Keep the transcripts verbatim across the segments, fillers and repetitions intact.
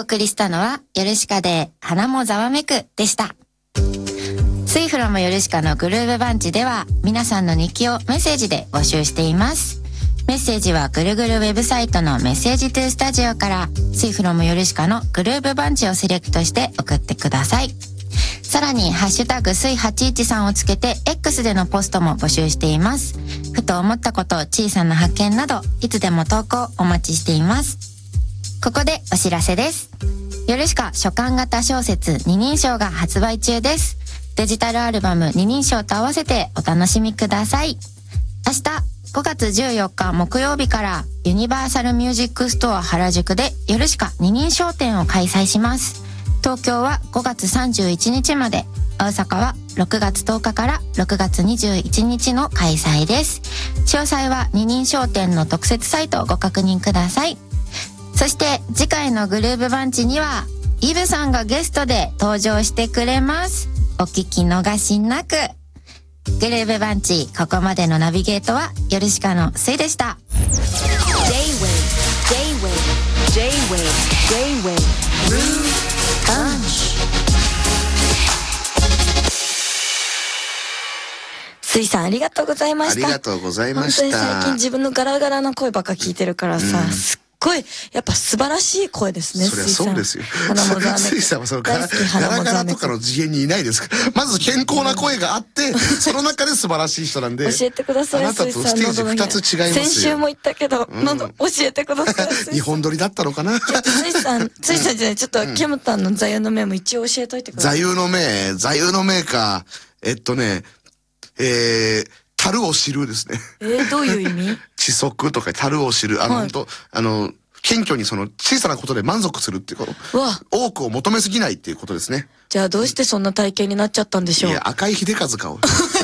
送りしたのはヨルシカで花もざわめくでした。スイフロムヨルシカのグルーヴバンチでは皆さんの日記をメッセージで募集しています。メッセージはぐるぐるウェブサイトのメッセージトゥースタジオからスイフロムヨルシカのグルーヴバンチをセレクトして送ってください。さらにハッシュタグスイはちいちさんをつけて X でのポストも募集しています。ふと思ったこと、小さな発見などいつでも投稿お待ちしています。ここでお知らせです。ヨルシカ書簡型小説二人称が発売中です。デジタルアルバム二人称と合わせてお楽しみください。明日ごがつじゅうよっか木曜日からユニバーサルミュージックストア原宿でヨルシカ二人称展を開催します。東京はごがつさんじゅういちにちまで、大阪はろくがつとおかからろくがつにじゅういちにちの開催です。詳細は二人称展の特設サイトをご確認ください。そして次回のグルーヴバンチにはイブさんがゲストで登場してくれます。お聞き逃しなく。グルーヴバンチ、ここまでのナビゲートはヨルシカのスイでした。 J-Wave J-Wave J-Wave J-Wave Groove Punch。 スイさんありがとうございました。 ありがとうございました。 本当に最近自分のガラガラな声ばっか聞いてるからさ、うん、すっごいやっぱ素晴らしい声ですね。 そりゃそうですよ。 花もざわめく。 スイさんはそのガラガラガラとかの次元にいないですから。まず健康な声があって、その中で素晴らしい人なんで。 教えてください。 あなたとステージ二つ違いますよ。 先週も言ったけど、うん、喉教えてください。 日本撮りだったのかな。 ちょっとスイさん、スイさんじゃない、ちょっとキャムタンの座右の銘も一応教えといてください。 座右の銘、座右の銘か。えっとね、えー、樽を知るですね。 えー、どういう意味？ 知足とか樽を知る。あの、はい、本当あの、謙虚にその小さなことで満足するっていうこと。 わ多くを求めすぎないっていうことですね。 じゃあどうしてそんな体型になっちゃったんでしょう。 いや、赤井秀和かを。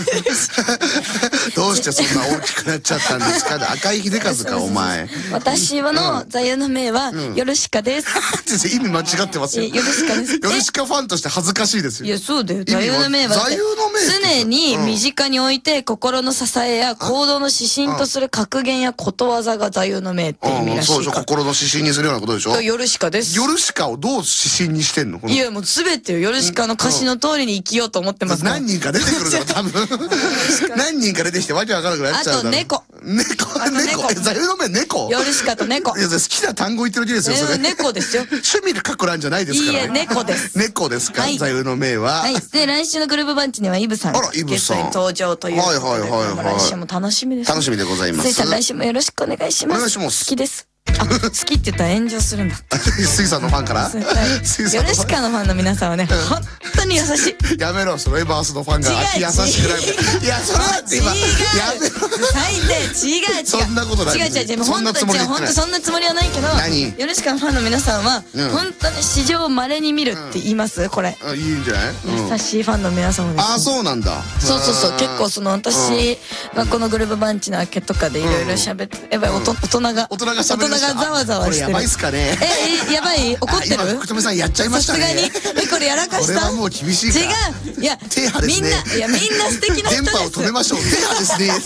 どうしてそんな大きくなっちゃったんですか。赤井秀和かお前。 私の座右の銘は、うん、ヨルシカです。 意味間違ってますよ。 ヨルシカです。 ヨルシカファンとして恥ずかしいですよ。 いや、そうだよ。座右の銘は座右の銘常に身近に置いて心の支えや行動の指針とする格言やことわざが座右の銘って意味らしいから。 そうでしょ。心の指針にするようなことでしょ。 ヨルシカです。 ヨルシカをどう指針にしてんの？ いや、もうすべてよ。ヨルシカの歌詞の通りに生きようと思ってますから。 何人か出てくるから多分。何人か出てきてわけわからなくなっちゃう。 あと猫。 猫、猫。座右の銘猫。 ヨルシカと猫。 いや、好きな単語言ってるだけですよ、それ。 猫ですよ。 趣味で書く欄じゃないですから。 いいえ、猫です。 猫ですか、座右の銘は。 はい。で、来週のグルーヴバンチにはイブさんがゲストに登場ということで。はいはいはいはい。来週も楽しみです。 楽しみでございます。 スイさん、来週もよろしくお願いします。 お願いします。 好きです。あ、好きって言ったら炎上するんだ。 スイさんのファンから？ ヨルシカのファンの皆さんはね、本当に優しい。 やめろ、そのエバースのファンが優しくない。いや、それだって今、やめろ。 最低、違う違う。 そんなことない。 違う違う違う。本当に、本当そんなつもりはないけど、ヨルシカのファンの皆さんは、本当に史上稀に見るって言いますこれ。 いいんじゃない？ 優しいファンの皆さんもです。 あ、そうなんだ。 そうそうそう。結構その私がこのグルーヴバンチの明けとかでいろいろ喋って、やばい、大人が、 大人が喋る。 ざわざわしてる。 やばいっすかね。 え、やばい？怒ってる？ 今福留さんやっちゃいましたね。 さすがに。え、これやらかした？ これはもう厳しいから。 違う。いや、 手派ですね。 みんな、いや、みんな素敵な人です。 電波を止めましょう。手派ですね。